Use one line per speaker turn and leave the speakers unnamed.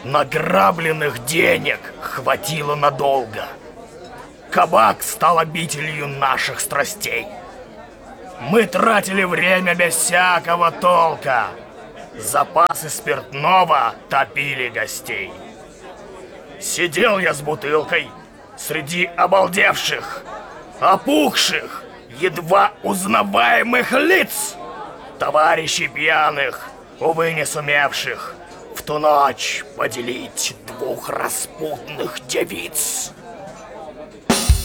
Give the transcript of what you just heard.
Награбленных денег хватило надолго. Кабак стал обителью наших страстей. Мы тратили время без всякого толка. Запасы спиртного топили гостей. Сидел я с бутылкой среди обалдевших, опухших, едва узнаваемых лиц, товарищей пьяных, увы, не сумевших в ту ночь поделить двух распутных девиц.